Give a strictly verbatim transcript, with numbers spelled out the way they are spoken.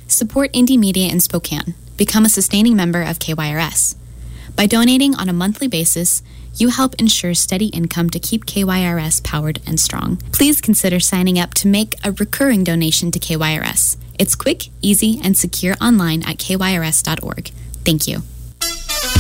Support indie media in Spokane. Become a sustaining member of K Y R S. By donating on a monthly basis, you help ensure steady income to keep K Y R S powered and strong. Please consider signing up to make a recurring donation to K Y R S. It's quick, easy, and secure online at K Y R S dot org. Thank you.